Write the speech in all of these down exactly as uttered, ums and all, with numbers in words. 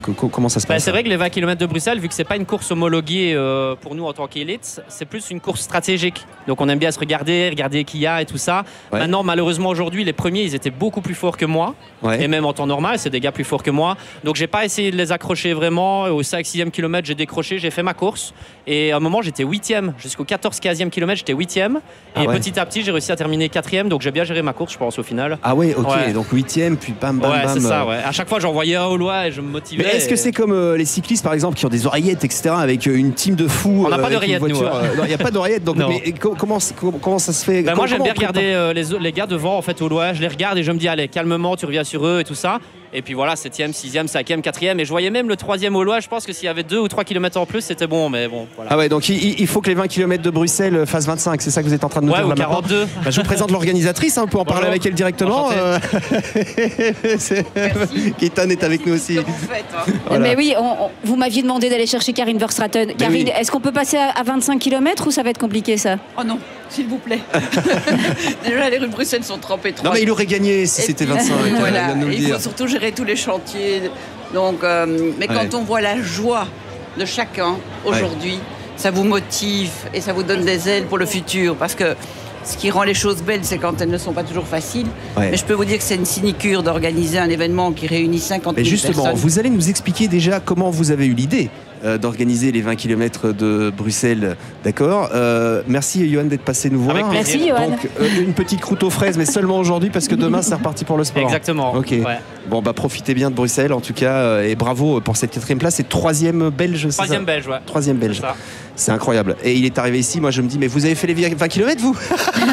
Comment ça se passe? Bah, c'est vrai que les vingt kilomètres de Bruxelles, vu que c'est pas une course homologuée euh, pour nous en tant qu'élite, c'est plus une course stratégique. Donc on aime bien se regarder, regarder qui y a et tout ça. Ouais. Maintenant, malheureusement aujourd'hui, les premiers, ils étaient beaucoup plus forts que moi. Ouais. Et même en temps normal, c'est des gars plus forts que moi. Donc j'ai pas essayé de les accrocher vraiment. Au cinq sixième kilomètre, j'ai décroché, j'ai fait ma course. Et à un moment, j'étais huitième. Jusqu'au quatorze quinzième kilomètre, j'étais huitième. Et ah ouais. petit à petit, j'ai réussi à terminer quatrième. Donc j'ai bien géré ma course, je pense, au final. Ah ouais, ok. Ouais. Donc huitième, puis bam, bam, ouais, bam. c'est ça, ouais. À chaque fois, j'en voyais un au loin et je me motivais. Mais est-ce que c'est comme euh, les cyclistes, par exemple, qui ont des oreillettes, et cetera, avec euh, une team de fous? On n'a euh, pas d'oreillettes, nous. Euh, non, il n'y a pas d'oreillettes. Donc, mais comment, comment, comment ça se fait? Ben comment, moi, j'aime bien regarder euh, les, les gars devant, en fait, au loin. Je les regarde et je me dis, allez, calmement, tu reviens sur eux et tout ça. Et puis voilà, septième, sixième, cinquième, quatrième. Et je voyais même le troisième au loin. Je pense que s'il y avait deux ou trois kilomètres en plus, c'était bon. Mais bon, voilà. Ah ouais, donc il, il faut que les vingt kilomètres de Bruxelles fassent vingt-cinq. C'est ça que vous êtes en train de nous ouais, dire là quarante-deux. Bah, je vous présente l'organisatrice, hein, pour en Bonjour. Parler avec elle directement. Euh... Gaëtan est avec nous aussi. Faites, hein. Voilà. Mais oui, on, on, vous m'aviez demandé d'aller chercher Karin Verstraeten. Karin, oui. Est-ce qu'on peut passer à, à vingt-cinq kilomètres ou ça va être compliqué, ça? Oh non, s'il vous plaît. Déjà, les rues de Bruxelles sont trop étroites. Non, mais il aurait gagné si c'était vingt-cinq. Voilà. Il faut surtout gérer tous les chantiers. Donc, euh, mais quand ouais. on voit la joie de chacun aujourd'hui, ouais. ça vous motive et ça vous donne des ailes pour le futur. Parce que ce qui rend les choses belles, c'est quand elles ne sont pas toujours faciles. Ouais. Mais je peux vous dire que c'est une sinécure d'organiser un événement qui réunit cinquante mille personnes. Justement, vous allez nous expliquer déjà comment vous avez eu l'idée euh, d'organiser les vingt kilomètres de Bruxelles. D'accord. euh, Merci, Johan, d'être passé nous voir. Avec plaisir. Merci, Johan. Donc, euh, une petite croûte aux fraises, mais seulement aujourd'hui, parce que demain, c'est reparti pour le sport. Exactement. Ok. Ouais. Bon, bah, profitez bien de Bruxelles, en tout cas, euh, et bravo pour cette quatrième place. Et troisième belge, c'est ça? Troisième belge, ouais. Troisième belge. C'est incroyable. Et il est arrivé ici, moi je me dis, mais vous avez fait les vingt kilomètres, vous?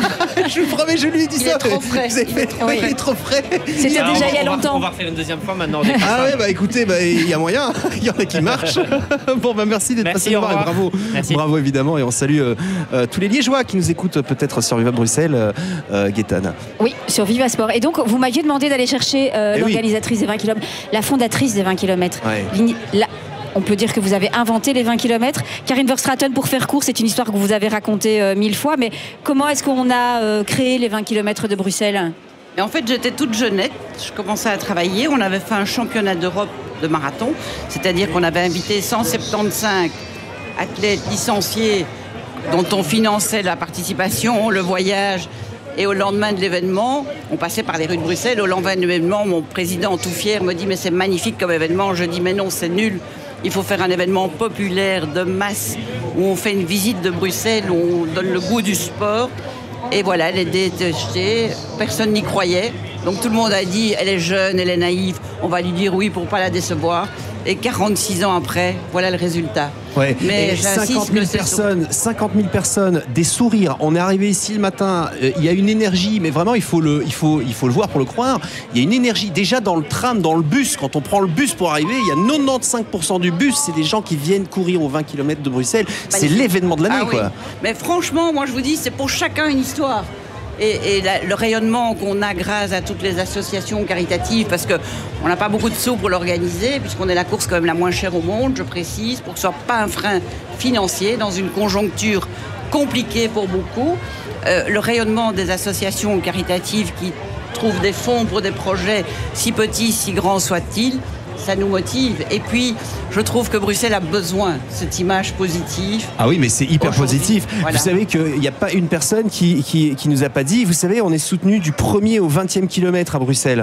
Je vous promets, je lui ai dit il ça. Est trop frais. Vous avez fait, oui. il est trop frais. C'était déjà il y a longtemps. On va refaire une deuxième fois maintenant. Ah ouais, bah écoutez, bah, il y a moyen. Il y en a qui marchent. Bon, bah merci d'être passé nous voir et bravo. Merci. Bravo évidemment. Et on salue euh, euh, tous les Liégeois qui nous écoutent peut-être sur Viva Bruxelles, euh, euh, Gaëtan. Oui, sur Viva Sport. Et donc, vous m'aviez demandé d'aller chercher euh, l'organisatrice oui. des vingt kilomètres, la fondatrice des vingt kilomètres. Ouais. La... On peut dire que vous avez inventé les vingt kilomètres. Karin Verstraeten, pour faire court, c'est une histoire que vous avez racontée euh, mille fois. Mais comment est-ce qu'on a euh, créé les vingt kilomètres de Bruxelles? Et en fait, j'étais toute jeunette. Je commençais à travailler. On avait fait un championnat d'Europe de marathon. C'est-à-dire qu'on avait invité cent soixante-quinze athlètes licenciés dont on finançait la participation, le voyage. Et au lendemain de l'événement, on passait par les rues de Bruxelles. Au lendemain de l'événement, mon président, tout fier, me dit « Mais c'est magnifique comme événement ». Je dis « Mais non, c'est nul. Il faut faire un événement populaire, de masse, où on fait une visite de Bruxelles, où on donne le goût du sport. » Et voilà, elle est détestée. Personne n'y croyait. Donc tout le monde a dit « Elle est jeune, elle est naïve. On va lui dire oui pour ne pas la décevoir. » Et quarante-six ans après, voilà le résultat. Ouais. Mais cinquante mille personnes, cinquante mille personnes, des sourires. On est arrivé ici le matin, euh, il y a une énergie, mais vraiment il faut, le, il, faut, il faut le voir pour le croire. Il y a une énergie déjà dans le tram, dans le bus. Quand on prend le bus pour arriver, il y a quatre-vingt-quinze pour cent du bus, c'est des gens qui viennent courir aux vingt kilomètres de Bruxelles. Bah, c'est l'événement de l'année. Ah, quoi. Oui. Mais franchement, moi je vous dis, c'est pour chacun une histoire. Et, et la, le rayonnement qu'on a grâce à toutes les associations caritatives, parce qu'on n'a pas beaucoup de sous pour l'organiser, puisqu'on est la course quand même la moins chère au monde, je précise, pour que ce ne soit pas un frein financier dans une conjoncture compliquée pour beaucoup. Euh, le rayonnement des associations caritatives qui trouvent des fonds pour des projets, si petits, si grands soient-ils, ça nous motive. Et puis, je trouve que Bruxelles a besoin de cette image positive. Ah oui, mais c'est hyper positif. Voilà. Vous savez qu'il n'y a pas une personne qui, qui, qui nous a pas dit, vous savez, on est soutenu du premier au vingtième kilomètre à Bruxelles.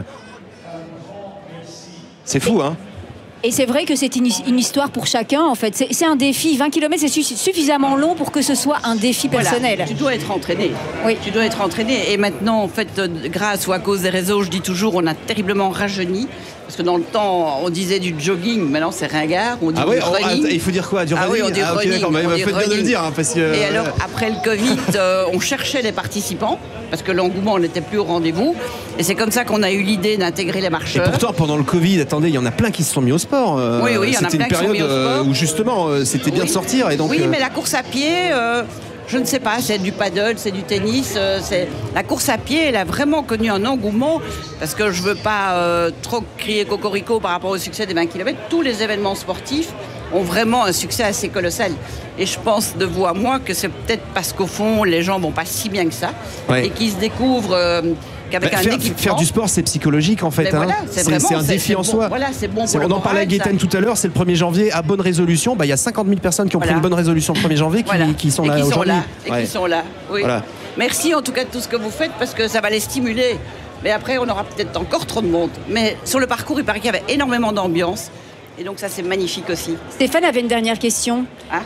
C'est fou, hein? Et c'est vrai que c'est une, une histoire pour chacun, en fait. C'est, c'est un défi. vingt kilomètres, c'est su- suffisamment long pour que ce soit un défi personnel. Voilà. Tu dois être entraîné. Oui. Tu dois être entraîné. Et maintenant, en fait, grâce ou à cause des réseaux, je dis toujours, on a terriblement rajeuni. Parce que dans le temps, on disait du jogging, maintenant c'est ringard, on dit ah ouais, du running. Oh, il faut dire quoi? Du ah running? oui, on dit ah, okay, running. Bah, on dit faut running. bien le dire. Hein, parce que, Et alors, après le Covid, euh, on cherchait les participants, parce que l'engouement n'était plus au rendez-vous. Et c'est comme ça qu'on a eu l'idée d'intégrer les marcheurs. Et pourtant, pendant le Covid, attendez, il y en a plein qui se sont mis au sport. Euh, oui, oui, il y en a plein qui se sont mis au sport. C'était une période où justement, euh, c'était oui. bien de sortir. Et donc, oui, euh... mais la course à pied... Euh, je ne sais pas, c'est du paddle, c'est du tennis, euh, c'est... La course à pied, elle a vraiment connu un engouement, parce que je ne veux pas euh, trop crier cocorico par rapport au succès des vingt kilomètres. Tous les événements sportifs ont vraiment un succès assez colossal. Et je pense de vous à moi que c'est peut-être parce qu'au fond, les gens ne vont pas si bien que ça, ouais. et qu'ils se découvrent euh, qu'avec bah, un faire, équipement... Faire du sport, c'est psychologique en fait. Hein. Voilà, c'est un défi en bon, soi. Voilà, c'est bon pour on en parlait à Gaëtan tout à l'heure, c'est le premier janvier, à bonne résolution. Bah, il y a cinquante mille personnes qui ont voilà. pris une bonne résolution le premier janvier qui, voilà. qui sont et là aujourd'hui. Et ouais. qui sont là, oui. Voilà. Merci en tout cas de tout ce que vous faites parce que ça va les stimuler. Mais après, on aura peut-être encore trop de monde. Mais sur le parcours, il paraît qu'il y avait énormément d'ambiance. Et donc ça, c'est magnifique aussi. Stéphane avait une dernière question. Ah.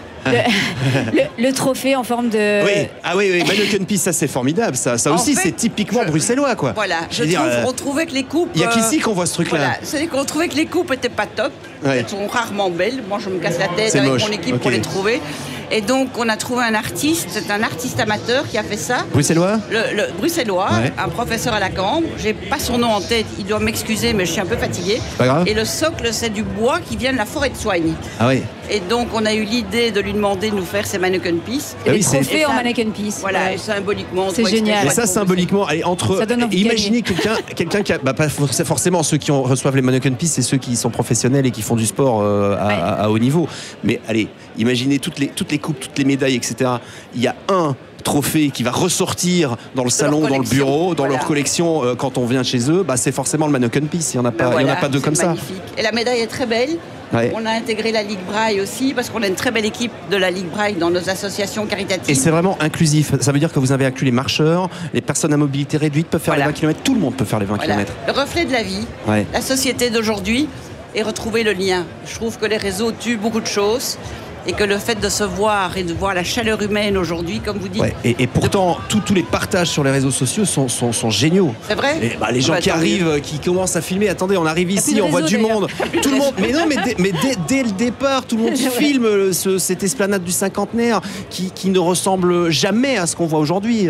Le, le, le trophée en forme de... Oui, ah oui, oui. Mannequin Peace, ça c'est formidable. Ça, ça aussi, c'est typiquement je... bruxellois, quoi. Voilà, je, je trouve, euh... on trouvait que les coupes... Il n'y a qu'ici qu'on voit ce truc-là. Voilà, c'est qu'on trouvait que les coupes n'étaient pas top. Ouais. Elles sont rarement belles. Moi, je me casse la tête avec moche. mon équipe okay. pour les trouver. Et donc, on a trouvé un artiste, c'est un artiste amateur qui a fait ça. Bruxellois le, le Bruxellois, ouais. un professeur à la Cambre. J'ai pas son nom en tête, il doit m'excuser, mais je suis un peu fatiguée. Pas grave. Et le socle, c'est du bois qui vient de la forêt de Soigne. Ah oui. Et donc, on a eu l'idée de lui demander de nous faire ses Mannequin Peace. Et ah oui, trophées en Mannequin Peace. Voilà, ouais. et symboliquement. C'est génial. Et ça, symboliquement, allez, entre. Imaginez quelqu'un, quelqu'un qui a, bah, pas forcément ceux qui ont, reçoivent les Mannequin Peace, c'est ceux qui sont professionnels et qui font du sport euh, à, ouais. à, à haut niveau. Mais allez, imaginez toutes les, toutes les coupes, toutes les médailles, et cetera. Il y a un trophée qui va ressortir dans le salon, dans le bureau, dans voilà. leur collection euh, quand on vient chez eux, bah, c'est forcément le Mannequin Peace. Il n'y en a pas, ben voilà, il y en a pas deux comme magnifique. ça. Et la médaille est très belle. Ouais. On a intégré la Ligue Braille aussi parce qu'on a une très belle équipe de la Ligue Braille dans nos associations caritatives. Et c'est vraiment inclusif. Ça veut dire que vous avez inclus les marcheurs, les personnes à mobilité réduite peuvent faire voilà. les vingt kilomètres. Tout le monde peut faire les vingt voilà. kilomètres. Le reflet de la vie, ouais. la société d'aujourd'hui et retrouver le lien. Je trouve que les réseaux tuent beaucoup de choses. Et que le fait de se voir et de voir la chaleur humaine aujourd'hui, comme vous dites... Ouais, et, et pourtant, de... tous les partages sur les réseaux sociaux sont, sont, sont géniaux. C'est vrai et, bah, Les gens bah, qui arrivent, mieux. qui commencent à filmer, attendez, on arrive ici, on voit du monde. Tout le monde, mais non, mais, dès, mais dès, dès le départ, tout le monde filme ce, cette esplanade du cinquantenaire qui, qui ne ressemble jamais à ce qu'on voit aujourd'hui.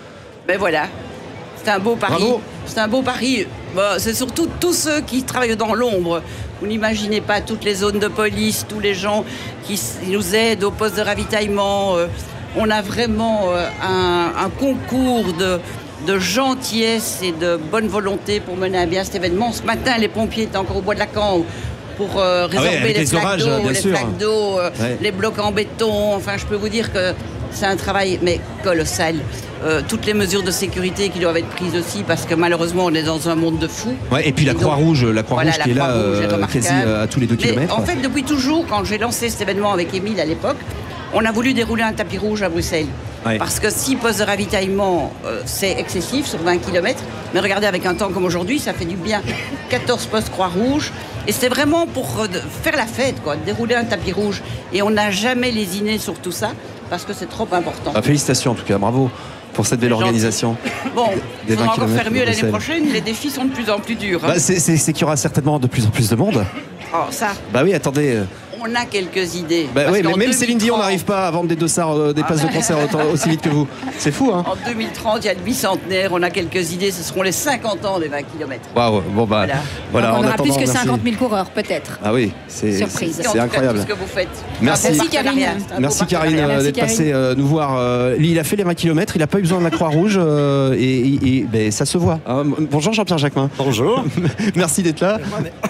Ben voilà, c'est un beau pari. Bravo. C'est un beau pari. Bon, c'est surtout tous ceux qui travaillent dans l'ombre. Vous n'imaginez pas toutes les zones de police, tous les gens qui nous aident au poste de ravitaillement. On a vraiment un, un concours de, de gentillesse et de bonne volonté pour mener à bien cet événement. Ce matin, les pompiers étaient encore au bois de la Cambre pour euh, résorber ah ouais, les, les flaques d'eau, les, flaques d'eau euh, ouais. les blocs en béton. Enfin, je peux vous dire que c'est un travail mais colossal. Euh, toutes les mesures de sécurité qui doivent être prises aussi parce que malheureusement on est dans un monde de fous. Ouais, et puis la Croix-Rouge, la Croix-Rouge voilà, qui la Croix est là euh, quasi à tous les deux mais kilomètres. En fait, depuis toujours, quand j'ai lancé cet événement avec Émile à l'époque, on a voulu dérouler un tapis rouge à Bruxelles. Ouais. Parce que six postes de ravitaillement, euh, c'est excessif sur vingt kilomètres. Mais regardez, avec un temps comme aujourd'hui, ça fait du bien. quatorze postes Croix-Rouge. Et c'était vraiment pour euh, faire la fête, quoi, dérouler un tapis rouge. Et on n'a jamais lésiné sur tout ça parce que c'est trop important. Ah, félicitations en tout cas, bravo pour cette belle organisation. Bon, il faudra encore faire mieux l'année prochaine. Les défis sont de plus en plus durs. Hein. Bah, c'est, c'est, c'est qu'il y aura certainement de plus en plus de monde. Oh, ça. Bah oui, attendez. On a quelques idées. Bah oui, mais même Céline Dion n'arrive pas à vendre des dossards, euh, des passes ah. de concert autant, aussi vite que vous. C'est fou, hein. En deux mille trente, il y a le bicentenaire. On a quelques idées. Ce seront les cinquante ans des vingt kilomètres. Waouh, bon bah. Voilà. voilà on aura attendant, plus que cinquante mille coureurs, peut-être. Ah oui, c'est, surprise. C'est, c'est incroyable. Tout ce que vous faites. Merci, merci Karine. Merci Karine euh, d'être passée euh, nous voir. Euh, il a fait les vingt kilomètres. Il n'a pas eu besoin de la Croix-Rouge euh, et, et, et ben, ça se voit. Hein. Bonjour Jean-Pierre Jacquemin. Bonjour. Merci d'être là.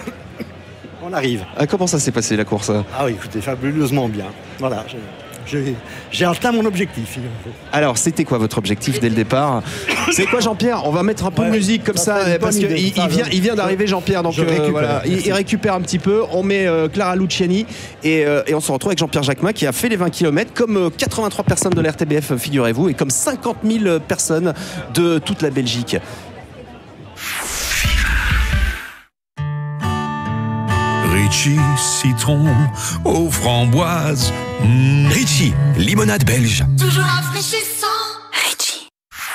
On arrive. Ah, comment ça s'est passé la course? Ah oui, écoutez, fabuleusement bien. Voilà, j'ai, j'ai, j'ai atteint mon objectif. Alors, c'était quoi votre objectif dès le départ? C'est quoi Jean-Pierre? On va mettre un peu ouais, de musique comme ça, ça parce qu'il il vient, il vient d'arriver Jean-Pierre, donc euh, voilà, il, il récupère un petit peu. On met euh, Clara Luciani et, euh, et on se retrouve avec Jean-Pierre Jacquemin qui a fait les vingt kilomètres, comme euh, quatre-vingt-trois personnes de l'R T B F, figurez-vous, et comme cinquante mille personnes de toute la Belgique. Ritchie, citron aux framboises. Mmh. Ritchie, limonade belge. Toujours rafraîchissant. Ritchie.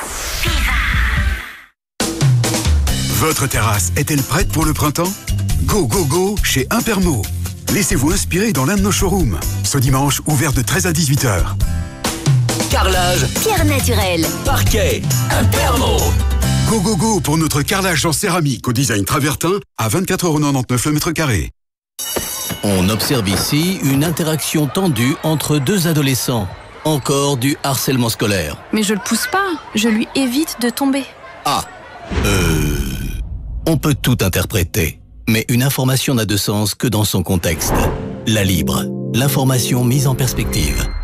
Votre terrasse est-elle prête pour le printemps? Go, go, go chez Impermo. Laissez-vous inspirer dans l'un de nos showrooms. Ce dimanche, ouvert de treize à dix-huit heures. Carrelage. Pierre naturelle. Parquet. Impermo. Go, go, go pour notre carrelage en céramique au design travertin à vingt-quatre euros quatre-vingt-dix-neuf le mètre carré. On observe ici une interaction tendue entre deux adolescents. Encore du harcèlement scolaire. Mais je le pousse pas, je lui évite de tomber. Ah, euh... On peut tout interpréter, mais une information n'a de sens que dans son contexte. La Libre, l'information mise en perspective.